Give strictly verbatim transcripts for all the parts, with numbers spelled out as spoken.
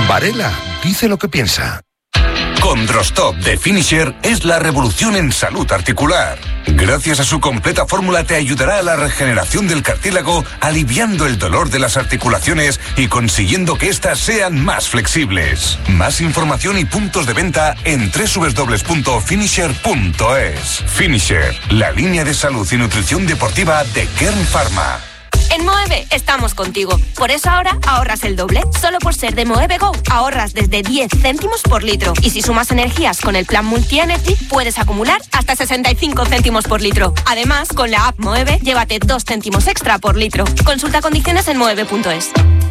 Varela dice lo que piensa. Condrostop de Finisher es la revolución en salud articular. Gracias a su completa fórmula te ayudará a la regeneración del cartílago, aliviando el dolor de las articulaciones y consiguiendo que éstas sean más flexibles. Más información y puntos de venta en doble u doble u doble u punto finisher punto es. Finisher, la línea de salud y nutrición deportiva de Kern Pharma. En Moeve estamos contigo. Por eso ahora ahorras el doble. Solo por ser de Moeve Go ahorras desde diez céntimos por litro. Y si sumas energías con el plan Multi Energy, puedes acumular hasta sesenta y cinco céntimos por litro. Además, con la app Moeve, llévate dos céntimos extra por litro. Consulta condiciones en moeve punto es.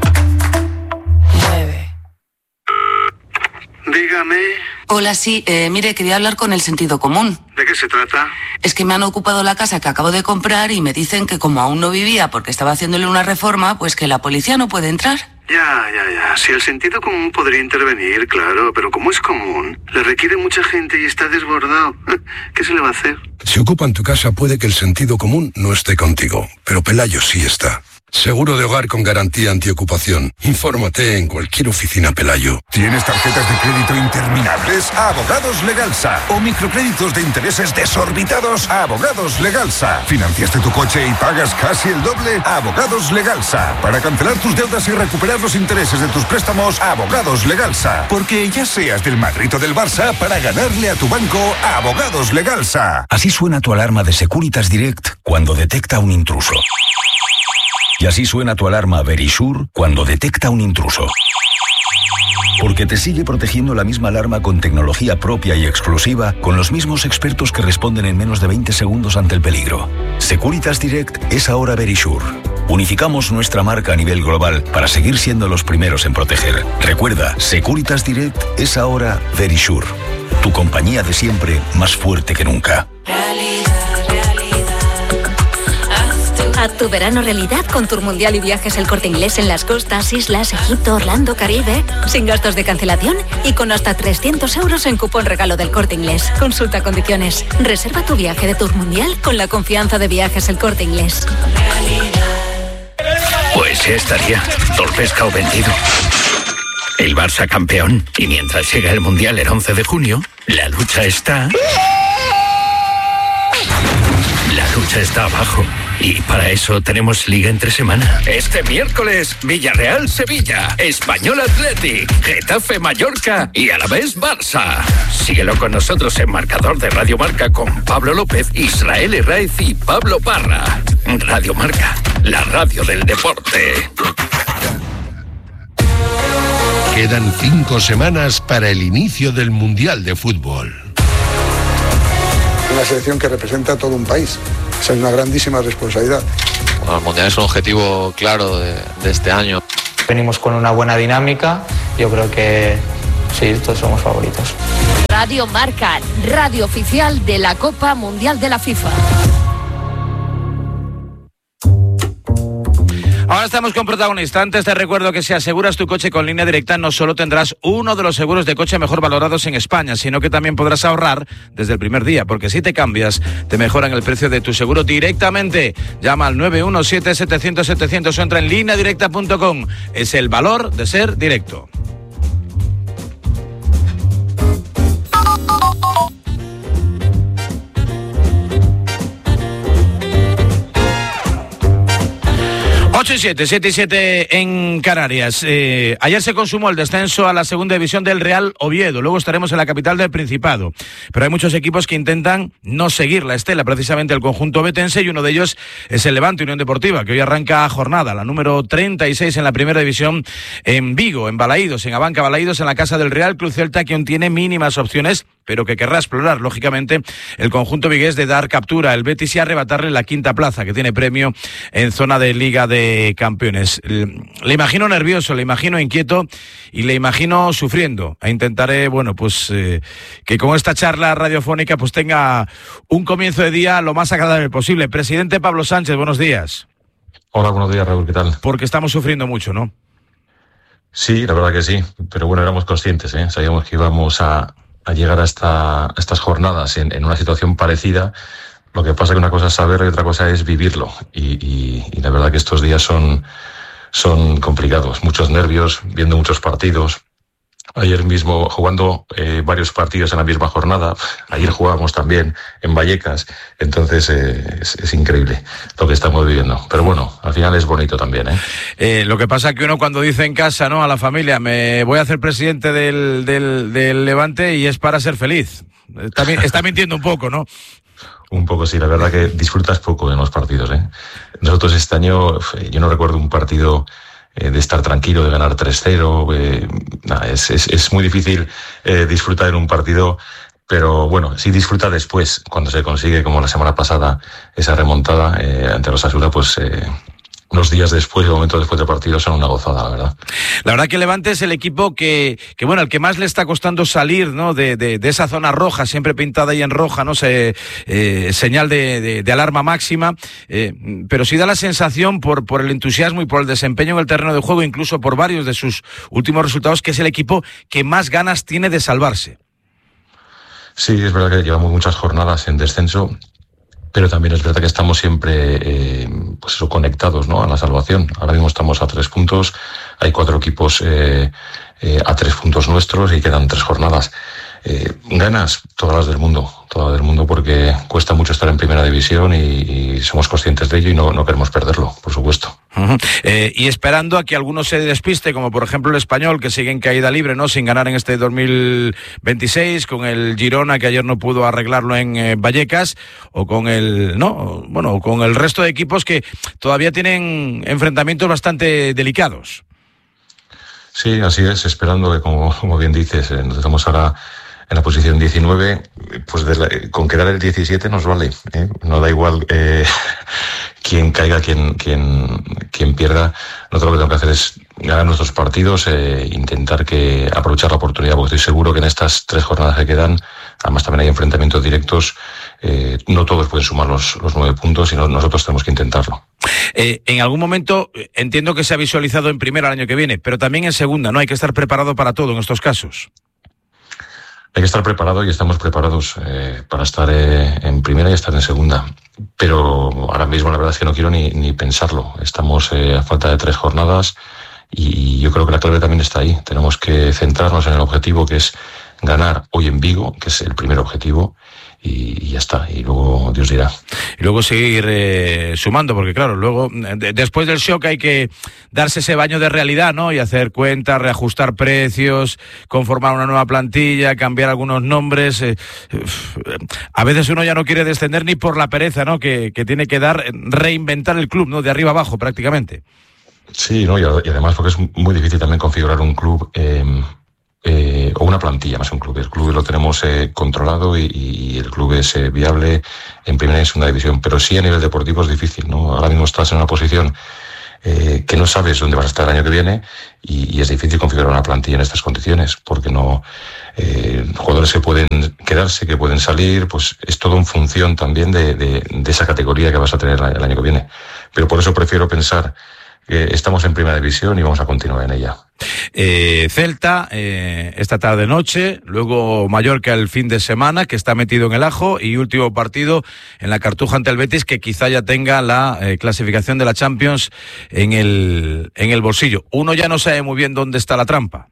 Moeve. Dígame. Hola, sí, eh, mire, quería hablar con el sentido común. ¿De qué se trata? Es que me han ocupado la casa que acabo de comprar y me dicen que como aún no vivía porque estaba haciéndole una reforma, pues que la policía no puede entrar. Ya, ya, ya. Si el sentido común podría intervenir, claro, pero como es común, le requiere mucha gente y está desbordado. ¿Qué se le va a hacer? Si ocupan tu casa puede que el sentido común no esté contigo, pero Pelayo sí está. Seguro de hogar con garantía antiocupación. Infórmate en cualquier oficina Pelayo. ¿Tienes tarjetas de crédito interminables? Abogados Legalsa. ¿O microcréditos de intereses desorbitados? Abogados Legalsa. ¿Financiaste tu coche y pagas casi el doble? Abogados Legalsa. Para cancelar tus deudas y recuperar los intereses de tus préstamos, Abogados Legalsa. Porque ya seas del Madrid o del Barça, para ganarle a tu banco, Abogados Legalsa. Así suena tu alarma de Securitas Direct cuando detecta un intruso. Y así suena tu alarma Verisure cuando detecta un intruso. Porque te sigue protegiendo la misma alarma con tecnología propia y exclusiva, con los mismos expertos que responden en menos de veinte segundos ante el peligro. Securitas Direct es ahora Verisure. Unificamos nuestra marca a nivel global para seguir siendo los primeros en proteger. Recuerda, Securitas Direct es ahora Verisure. Tu compañía de siempre, más fuerte que nunca. Haz tu verano realidad con Tour Mundial y Viajes El Corte Inglés en las costas, islas, Egipto, Orlando, Caribe, sin gastos de cancelación y con hasta trescientos euros en cupón regalo del Corte Inglés. Consulta condiciones. Reserva tu viaje de Tour Mundial con la confianza de Viajes El Corte Inglés. Pues ya estaría. Todo el pescado vendido. El Barça campeón. Y mientras llega el Mundial el once de junio, la lucha está... La lucha está abajo. Y para eso tenemos Liga entre semana. Este miércoles, Villarreal-Sevilla, Español-Athletic, Getafe-Mallorca y Alavés-Barça. Síguelo con nosotros en Marcador de Radio Marca con Pablo López, Israel Herraiz y Pablo Parra. Radio Marca, la radio del deporte. Quedan cinco semanas para el inicio del Mundial de Fútbol. Una selección que representa a todo un país. Es una grandísima responsabilidad. Bueno, el Mundial es un objetivo claro de, de este año. Venimos con una buena dinámica. Yo creo que sí, todos somos favoritos. Radio Marca, radio oficial de la Copa Mundial de la FIFA. Ahora estamos con protagonista. Antes te recuerdo que si aseguras tu coche con Línea Directa, no solo tendrás uno de los seguros de coche mejor valorados en España, sino que también podrás ahorrar desde el primer día, porque si te cambias, te mejoran el precio de tu seguro directamente. Llama al nueve uno siete, setecientos, setecientos o entra en línea directa punto com. Es el valor de ser directo. ocho y siete, siete y siete en Canarias. Eh, ayer se consumó el descenso a la segunda división del Real Oviedo. Luego estaremos en la capital del Principado. Pero hay muchos equipos que intentan no seguir la estela, precisamente el conjunto ovetense, y uno de ellos es el Levante Unión Deportiva, que hoy arranca jornada, la número treinta y seis en la primera división en Vigo, en Balaídos, en Abanca Balaídos, en la casa del Real Club Celta, que aún tiene mínimas opciones, pero que querrá explorar, lógicamente, el conjunto vigués de dar captura al Betis y arrebatarle la quinta plaza, que tiene premio en zona de Liga de Campeones. Le imagino nervioso, le imagino inquieto y le imagino sufriendo. E intentaré, bueno, pues eh, que con esta charla radiofónica pues tenga un comienzo de día lo más agradable posible. Presidente Pablo Sánchez, buenos días. Hola, buenos días, Raúl, ¿qué tal? Porque estamos sufriendo mucho, ¿no? Sí, la verdad que sí, pero bueno, éramos conscientes, ¿eh? Sabíamos que íbamos a... a llegar a, esta, a estas jornadas en, en una situación parecida. Lo que pasa que una cosa es saberlo y otra cosa es vivirlo. Y, y, y la verdad que estos días son, son complicados. Muchos nervios, viendo muchos partidos. ayer mismo jugando eh, varios partidos en la misma jornada. Ayer jugábamos también en Vallecas, entonces eh, es, es increíble lo que estamos viviendo. Pero bueno, al final es bonito también, ¿eh? Eh, lo que pasa es que uno cuando dice en casa, ¿no?, a la familia, me voy a hacer presidente del, del, del Levante y es para ser feliz. Está, está mintiendo un poco, ¿no? Un poco, sí, la verdad que disfrutas poco en los partidos, ¿eh? Nosotros este año, yo no recuerdo un partido eh, de estar tranquilo, de ganar tres cero, eh, nah, es, es, es muy difícil eh, disfrutar en un partido, pero bueno, sí disfruta después, cuando se consigue, como la semana pasada, esa remontada eh, ante los Osasuna, pues... Eh, unos días después, el momento después del partido, son una gozada, la verdad. La verdad que Levante es el equipo que, que bueno, el que más le está costando salir, ¿no?, de, de, de esa zona roja, siempre pintada ahí en roja, ¿no?, Se, eh, señal de, de, de alarma máxima, eh, pero sí da la sensación, por, por el entusiasmo y por el desempeño en el terreno de juego, incluso por varios de sus últimos resultados, que es el equipo que más ganas tiene de salvarse. Sí, es verdad que llevamos muchas jornadas en descenso, pero también es verdad que estamos siempre eh, pues eso, conectados, ¿no?, a la salvación. Ahora mismo estamos a tres puntos, hay cuatro equipos eh, eh, a tres puntos nuestros y quedan tres jornadas. Eh, ganas todas las del mundo, todas las del mundo, porque cuesta mucho estar en primera división y, y somos conscientes de ello y no, no queremos perderlo, por supuesto. Uh-huh. Eh, y esperando a que alguno se despiste, como por ejemplo el Español, que sigue en caída libre, ¿no?, sin ganar en este dos mil veintiséis, con el Girona, que ayer no pudo arreglarlo en eh, Vallecas, o con el no, bueno, con el resto de equipos que todavía tienen enfrentamientos bastante delicados. Sí, así es, esperando que, como, como bien dices, eh, nos estamos ahora en la posición diecinueve, pues de la, con quedar el diecisiete nos vale, ¿eh? No da igual eh, quién caiga, quién, quién, quién pierda. Nosotros lo que tenemos que hacer es ganar nuestros partidos, eh, intentar que aprovechar la oportunidad, porque estoy seguro que en estas tres jornadas que quedan, además también hay enfrentamientos directos, eh, no todos pueden sumar los, los nueve puntos, sino nosotros tenemos que intentarlo. Eh, en algún momento entiendo que se ha visualizado en primera el año que viene, pero también en segunda, ¿no? Hay que estar preparado para todo en estos casos. Hay que estar preparado y estamos preparados eh, para estar eh, en primera y estar en segunda. Pero ahora mismo la verdad es que no quiero ni, ni pensarlo. Estamos eh, a falta de tres jornadas y yo creo que la clave también está ahí. Tenemos que centrarnos en el objetivo, que es ganar hoy en Vigo, que es el primer objetivo, y, y ya está, y luego Dios dirá. Y luego seguir eh, sumando, porque claro, luego de, después del shock hay que darse ese baño de realidad, ¿no? Y hacer cuentas, reajustar precios, conformar una nueva plantilla, cambiar algunos nombres. Eh, a veces uno ya no quiere descender ni por la pereza, ¿no?, que, que tiene que dar, reinventar el club, ¿no?, de arriba abajo prácticamente. Sí, ¿no? Y además porque es muy difícil también configurar un club... Eh... Eh, o una plantilla más un club. El club lo tenemos eh, controlado y, y el club es eh, viable en primera y segunda división, pero sí a nivel deportivo es difícil, ¿no? Ahora mismo estás en una posición eh, que no sabes dónde vas a estar el año que viene y, y es difícil configurar una plantilla en estas condiciones porque no eh, jugadores que pueden quedarse, que pueden salir, pues es todo en función también de, de, de esa categoría que vas a tener el año que viene. Pero por eso prefiero pensar que estamos en primera división y vamos a continuar en ella. Eh, Celta eh, esta tarde noche, luego Mallorca el fin de semana, que está metido en el ajo, y último partido en la Cartuja ante el Betis, que quizá ya tenga la eh, clasificación de la Champions en el, en el bolsillo. Uno ya no sabe muy bien dónde está la trampa.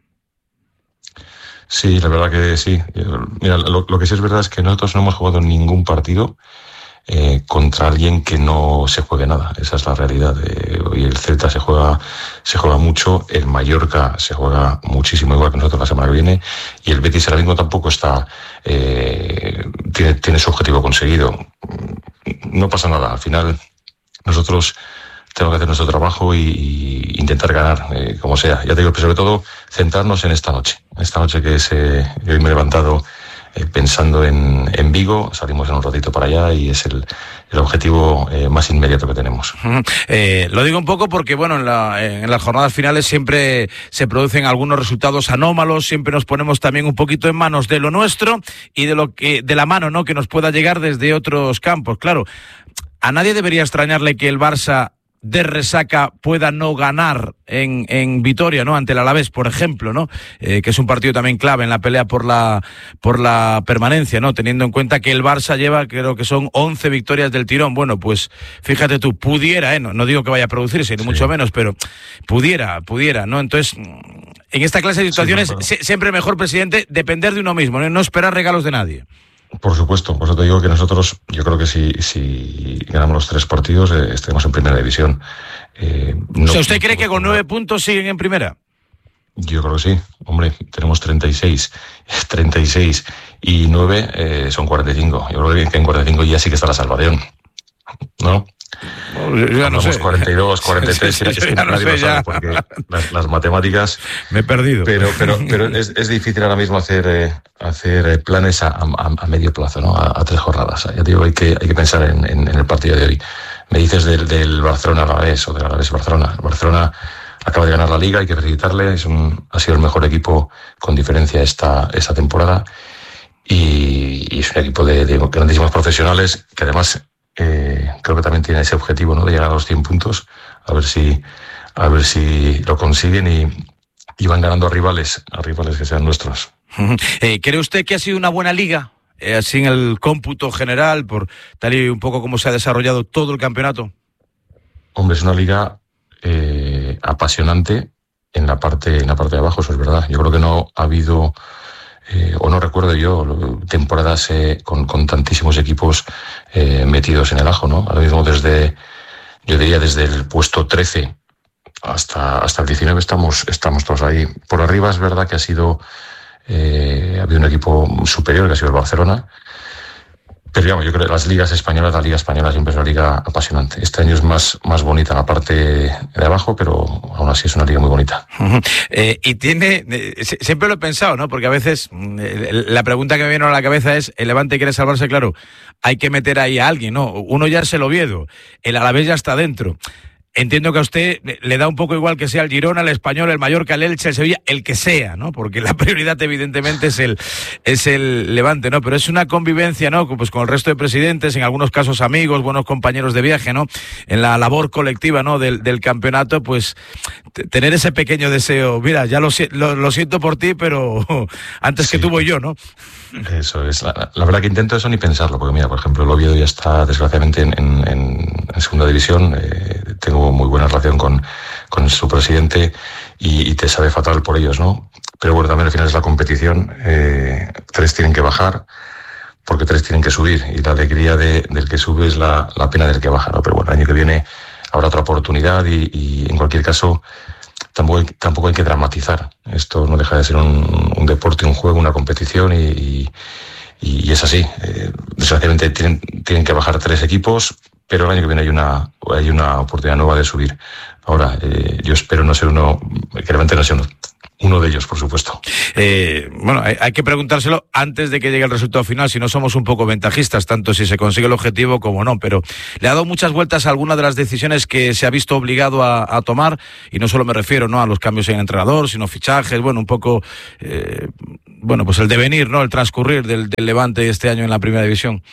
Sí, la verdad que sí. Mira, lo, lo que sí es verdad es que nosotros no hemos jugado ningún partido Eh, contra alguien que no se juegue nada. Esa es la realidad. Eh, hoy el Celta se juega se juega mucho, el Mallorca se juega muchísimo, igual que nosotros la semana que viene, y el Betis ahora mismo tampoco está eh, tiene, tiene su objetivo conseguido. No pasa nada, al final nosotros tenemos que hacer nuestro trabajo y, y intentar ganar eh, como sea. Ya te digo, pero sobre todo centrarnos en esta noche esta noche que es eh, hoy me he levantado Eh, pensando en, en Vigo, salimos en un ratito para allá y es el, el objetivo eh, más inmediato que tenemos. Uh-huh. Eh, lo digo un poco porque, bueno, en, la, en las jornadas finales siempre se producen algunos resultados anómalos, siempre nos ponemos también un poquito en manos de lo nuestro y de lo que de la mano, ¿no?, que nos pueda llegar desde otros campos. Claro, a nadie debería extrañarle que el Barça de resaca pueda no ganar en, en Vitoria, ¿no?, ante el Alavés, por ejemplo, ¿no?, eh, que es un partido también clave en la pelea por la por la permanencia, ¿no?, teniendo en cuenta que el Barça lleva, creo que son once victorias del tirón. Bueno, pues fíjate tú, pudiera, ¿eh?, no, no digo que vaya a producirse, ni sí. mucho menos, pero pudiera, pudiera, ¿no? Entonces, En esta clase de situaciones, sí, no, siempre mejor, presidente, depender de uno mismo, ¿no? No esperar regalos de nadie. Por supuesto, por eso te digo que nosotros, yo creo que si, si ganamos los tres partidos, eh, estaremos en primera división. Eh, no, o sea, ¿usted cree que con nueve puntos siguen en primera? Yo creo que sí. Hombre, tenemos treinta y seis, treinta y seis y nueve eh, son cuarenta y cinco. Yo creo que en cuarenta y cinco ya sí que está la salvación, ¿no? Yo ya no sé. cuarenta y dos, cuarenta y tres, sí, sí, es que ya no nadie sé, lo sabe, ya. porque las, las matemáticas... Me he perdido. Pero, pero, pero es, es difícil ahora mismo hacer, eh, hacer planes a, a, a medio plazo, ¿no? A, a tres jornadas. Ya te digo, hay que, hay que pensar en, en, en el partido de hoy. Me dices del, del Barcelona Alavés o del Alavés Barcelona. El Barcelona acaba de ganar la Liga, hay que felicitarle. Es un, ha sido el mejor equipo con diferencia esta, esta temporada. Y, y es un equipo de, de grandísimos profesionales que además... Eh, creo que también tiene ese objetivo, ¿no? De llegar a los cien puntos, a ver si, a ver si lo consiguen y, y van ganando a rivales, a rivales que sean nuestros. Eh, ¿Cree usted que ha sido una buena liga? Eh, así en el cómputo general, por tal y un poco como se ha desarrollado todo el campeonato. Hombre, es una liga eh, apasionante en la parte, en la parte de abajo, eso es verdad. Yo creo que no ha habido... Eh, o no recuerdo yo temporadas eh, con, con tantísimos equipos eh, metidos en el ajo, ¿no? Ahora mismo desde, yo diría desde el puesto trece hasta, hasta el diecinueve estamos, estamos todos ahí. Por arriba es verdad que ha sido, eh, ha habido un equipo superior que ha sido el Barcelona, pero digamos, yo creo que las ligas españolas, la liga española siempre es una liga apasionante. Este año es más, más bonita en la parte de abajo, pero aún así es una liga muy bonita. Uh-huh. Eh, y tiene, eh, siempre lo he pensado, ¿no? Porque a veces eh, la pregunta que me viene a la cabeza es, el Levante quiere salvarse, claro, hay que meter ahí a alguien, ¿no? Uno ya es el Oviedo, el Alavés ya está dentro. Entiendo que a usted le da un poco igual que sea el Girona, el Español, el Mallorca, el Elche, el Sevilla, el que sea, ¿no? Porque la prioridad evidentemente es el es el Levante, ¿no? Pero es una convivencia, ¿no? Pues con el resto de presidentes, en algunos casos amigos, buenos compañeros de viaje, ¿no? En la labor colectiva, ¿no? Del, del campeonato, pues t- tener ese pequeño deseo, mira, ya lo, lo, lo siento por ti, pero antes sí. que tú voy yo, ¿no? Eso es, la, la verdad que intento eso ni pensarlo, porque mira, por ejemplo, el Oviedo ya está desgraciadamente en, en, en segunda división, eh, tengo muy buena relación con, con su presidente y, y te sabe fatal por ellos, ¿no? Pero bueno, también al final es la competición, eh, tres tienen que bajar porque tres tienen que subir y la alegría de, del que sube es la, la pena del que baja, ¿no? Pero bueno, el año que viene habrá otra oportunidad y, y en cualquier caso tampoco hay, tampoco hay que dramatizar. Esto no deja de ser un, un deporte, un juego, una competición y, y, y es así. Eh, desgraciadamente tienen, tienen que bajar tres equipos, pero el año que viene hay una, hay una oportunidad nueva de subir. Ahora, eh, yo espero no ser uno, que realmente no sea uno, uno de ellos, por supuesto. Eh, bueno, hay, hay que preguntárselo antes de que llegue el resultado final, si no somos un poco ventajistas, tanto si se consigue el objetivo como no, pero le ha dado muchas vueltas a alguna de las decisiones que se ha visto obligado a, a tomar, y no solo me refiero, ¿no?, a los cambios en entrenador, sino fichajes, bueno, un poco, eh, bueno, pues el devenir, ¿no?, el transcurrir del, del Levante este año en la Primera División.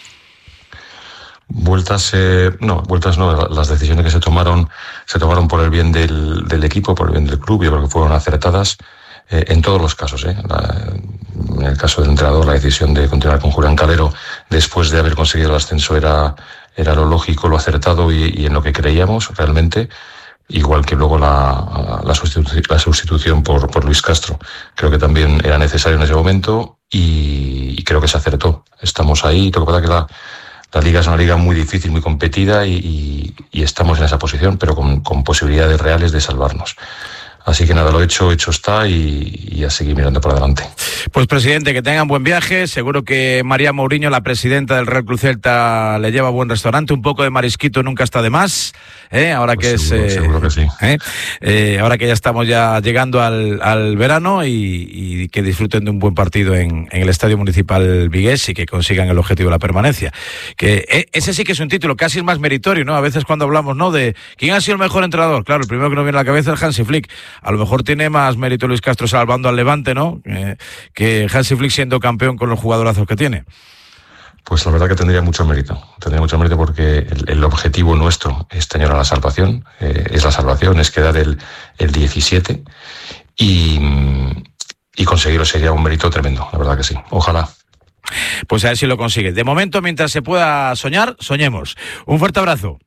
Vueltas, eh, no, vueltas no, las decisiones que se tomaron, se tomaron por el bien del, del equipo, por el bien del club, yo creo que fueron acertadas, eh, en todos los casos, eh. La, en el caso del entrenador, la decisión de continuar con Julián Calero, después de haber conseguido el ascenso, era, era lo lógico, lo acertado y, y en lo que creíamos realmente, igual que luego la, la, sustitu- la sustitución por, por Luis Castro. Creo que también era necesario en ese momento y, y creo que se acertó. Estamos ahí, lo que pasa es que la, La liga es una liga muy difícil, muy competida y, y, y estamos en esa posición, pero con, con posibilidades reales de salvarnos. Así que nada, lo hecho, hecho está y, y a seguir mirando por adelante. Pues presidente, que tengan buen viaje. Seguro que María Mourinho, la presidenta del Real Club Celta, le lleva a buen restaurante. Un poco de marisquito nunca está de más. ¿eh? Ahora pues que seguro, es, eh, seguro que sí. ¿eh? Eh, ahora que ya estamos ya llegando al, al verano y, y que disfruten de un buen partido en, en el Estadio Municipal Vigués y que consigan el objetivo de la permanencia. Que eh, ese sí que es un título casi el más meritorio, ¿no? A veces cuando hablamos, ¿no?, de quién ha sido el mejor entrenador. Claro, el primero que nos viene a la cabeza es Hansi Flick. A lo mejor tiene más mérito Luis Castro salvando al Levante, ¿no?, eh, que Hansi Flick siendo campeón con los jugadorazos que tiene. Pues la verdad que tendría mucho mérito. Tendría mucho mérito porque el, el objetivo nuestro este año era la salvación. Eh, es la salvación, es quedar el, el diecisiete y, y conseguirlo sería un mérito tremendo. La verdad que sí. Ojalá. Pues a ver si lo consigue. De momento, mientras se pueda soñar, soñemos. Un fuerte abrazo.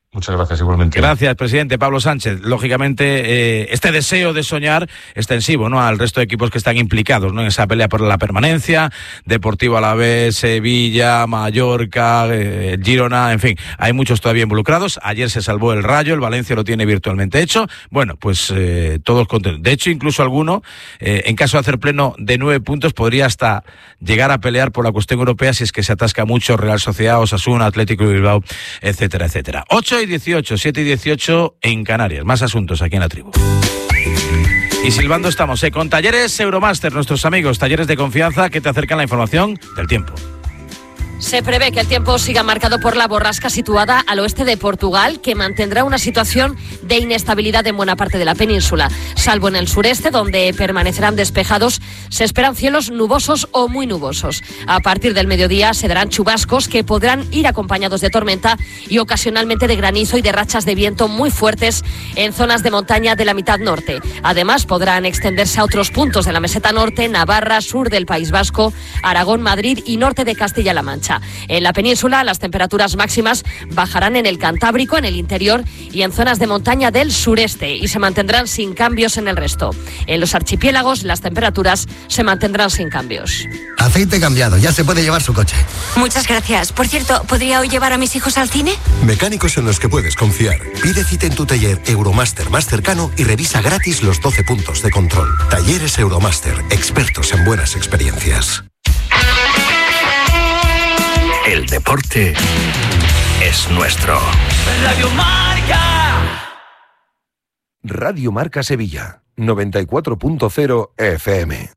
Muchas gracias, igualmente. Gracias, presidente Pablo Sánchez. Lógicamente, eh, este deseo de soñar extensivo, ¿no?, al resto de equipos que están implicados, ¿no?, en esa pelea por la permanencia. Deportivo Alavés, Sevilla, Mallorca, eh, Girona, en fin, hay muchos todavía involucrados. Ayer se salvó el Rayo, el Valencia lo tiene virtualmente hecho. Bueno, pues eh, todos contentos. De hecho, incluso alguno, eh, en caso de hacer pleno de nueve puntos, podría hasta llegar a pelear por la cuestión europea si es que se atasca mucho Real Sociedad, Osasuna, Atlético de Bilbao, etcétera, etcétera. ocho y dieciocho, siete y dieciocho en Canarias. Más asuntos aquí en la tribu. Y silbando estamos, ¿eh?, con Talleres Euromaster, nuestros amigos, talleres de confianza que te acercan la información del tiempo. Se prevé que el tiempo siga marcado por la borrasca situada al oeste de Portugal, que mantendrá una situación de inestabilidad en buena parte de la península. Salvo en el sureste, donde permanecerán despejados, se esperan cielos nubosos o muy nubosos. A partir del mediodía se darán chubascos que podrán ir acompañados de tormenta y ocasionalmente de granizo y de rachas de viento muy fuertes en zonas de montaña de la mitad norte. Además, podrán extenderse a otros puntos de la meseta norte, Navarra, sur del País Vasco, Aragón, Madrid y norte de Castilla-La Mancha. En la península, las temperaturas máximas bajarán en el Cantábrico, en el interior y en zonas de montaña del sureste y se mantendrán sin cambios en el resto. En los archipiélagos, las temperaturas se mantendrán sin cambios. Aceite cambiado, ya se puede llevar su coche. Muchas gracias. Por cierto, ¿podría hoy llevar a mis hijos al cine? Mecánicos en los que puedes confiar. Pide cita en tu taller Euromaster más cercano y revisa gratis los doce puntos de control. Talleres Euromaster, expertos en buenas experiencias. El deporte es nuestro. Radio Marca. Radio Marca Sevilla, noventa y cuatro punto cero F M.